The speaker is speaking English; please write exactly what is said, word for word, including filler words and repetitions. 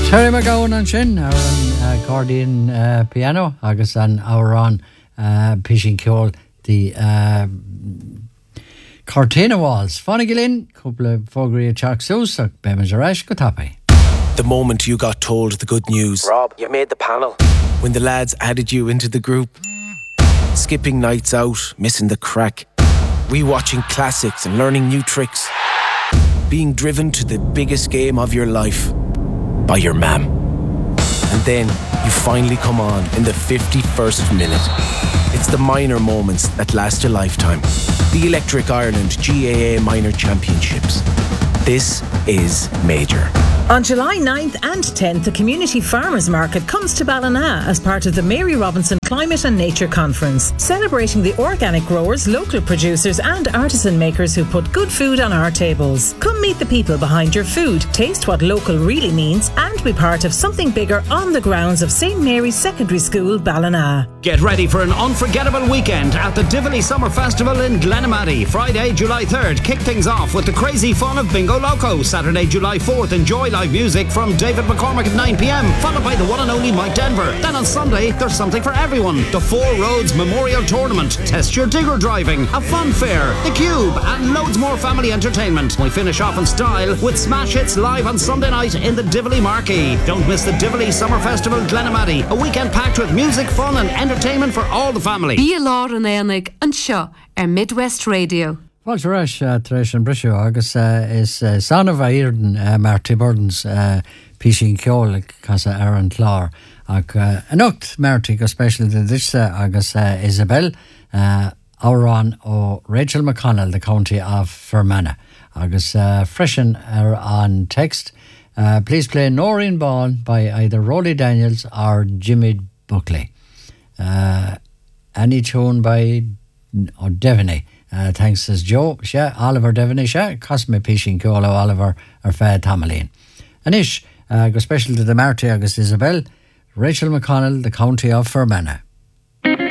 Terry McGowan an sin ar an accordion uh, piano agus an ábhar an uh, Pishin Ceol the uh, Cortina Walls. Fáinnig linn, cúpla fógraí teach súsach beimiid ar eis go tappaí. The moment you got told the good news. Rob, you made the panel. When the lads added you into the group. Skipping nights out, missing the crack. Rewatching classics and learning new tricks. Being driven to the biggest game of your life by your mam. And then you finally come on in the fifty-first minute. It's the minor moments that last a lifetime. The Electric Ireland G A A Minor Championships. This is major. On July ninth and tenth, the Community Farmers Market comes to Ballina as part of the Mary Robinson Climate and Nature Conference, celebrating the organic growers, local producers and artisan makers who put good food on our tables. Come meet the people behind your food, taste what local really means and be part of something bigger on the grounds of Saint Mary's Secondary School, Ballina. Get ready for an unforgettable weekend at the Dively Summer Festival in Glenamaddy. Friday, July third, kick things off with the crazy fun of Bingo Loco. Saturday, July fourth, enjoy live music from David McCormick at nine p.m, followed by the one and only Mike Denver. Then on Sunday, there's something for everyone. The Four Roads Memorial Tournament, test your digger driving, a fun fair, the Cube, and loads more family entertainment. We finish off in style with Smash Hits live on Sunday night in the Dively Marquee. Don't miss the Dively Summer Festival Glenamaddy, a weekend packed with music, fun and entertainment for all the family. Bí a lár an éanaig an seo ar Midwest Radio. Fáilte reis taréis an brisio agus uh, is uh, Sanna Bhairden uh, mar Tiburdens uh, Pishin Ceol casa ar an chlár ag uh, anocht Marty go special de disa agus uh, Isabel uh, Auran o Rachel McConnell, the county of Fermanagh agus uh, freshen ar on text. Uh, please play Noreen Ball by either Rolly Daniels or Jimmy Buckley. Uh, any tune by or Devaney. Uh, thanks says Joe, Sha, Oliver Devaney, Sha, Cosme Pishin Ceol Oliver or Faye Tamalin. Anish, uh, go special to the Marty agus Isabel, Rachel McConnell, the county of Fermanagh.